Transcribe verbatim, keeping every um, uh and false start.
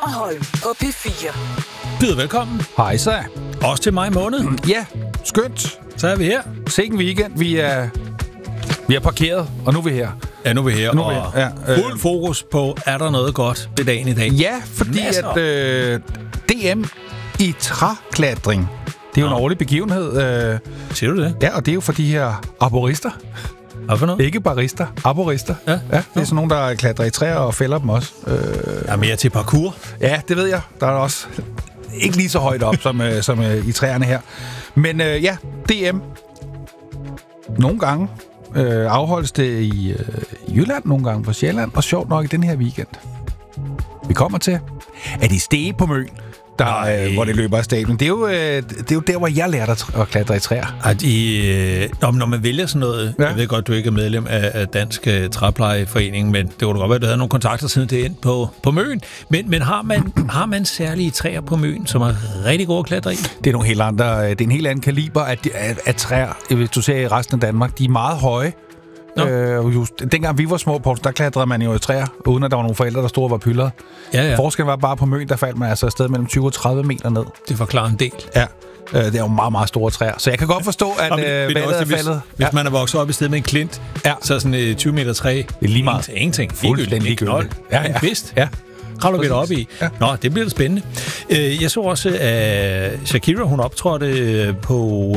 og Holm på P fire. Byd velkommen. Hej så. Også til maj måned. Ja, skønt. Så er vi her. Sikke weekend. Vi er, vi er parkeret, og nu er vi her. Ja, nu er vi her. Nu er vi og her. Ja, øh. fuld fokus på, er der noget godt ved dagen i dag? Ja, fordi Masser. at øh, D M i træklatring, det er jo Nå. en årlig begivenhed. Øh, Siger du det? ja, og det er jo for de her arborister. Hvad for noget? Ikke barister, arborister. Ja. ja det er sådan nogen, der klatrer i træer og fælder dem også. Øh, Jeg er mere til parkour. Ja, det ved jeg. Der er også ikke lige så højt op som, øh, som øh, i træerne her. Men øh, ja, D M. Nogle gange øh, afholdes det i øh, Jylland, nogle gange på Sjælland, og sjovt nok i den her weekend. Vi kommer til, at i Stege på Møn, der, øh, hvor det løber af stablen. Det er, jo, øh, det er jo der, hvor jeg lærte at, at klatre i træer. At I, øh, når, når man vælger sådan noget, Ja. jeg ved godt, du ikke er medlem af, af Dansk uh, Træplejeforening, men det kunne da godt være, at du havde nogle kontakter siden det ind på, på Møn. Men, men har, man, har man særlige træer på Møn, som er rigtig gode at klatre i? Det er nogle helt andre, det er en helt anden kaliber af, af, af træer, hvis du ser i resten af Danmark. De er meget høje. Øh, just, dengang vi var små, Poul, der klatrede man jo i træer, uden at der var nogle forældre, der stod og var pyldrede. Ja, ja. Forskellen var bare på Møn, der faldt man altså afsted mellem tyve og tredive meter ned. Det forklarer en del. Ja, øh, det er jo meget, meget store træer. Så jeg kan godt forstå, at Og øh, ved- ved du vandet også, er hvis, faldet. Hvis Ja. man er vokset op i stedet med en klint, Ja. så sådan et tyve meter træ, det er lige meget. Ingenting. Fuldstændig En knold. ligegyldigt. Ja, ja. En kvist. Ja. Kravler vi Præcis. op i. Ja. Nå, det bliver da spændende. Øh, Jeg så også, at Shakira, hun optrådte på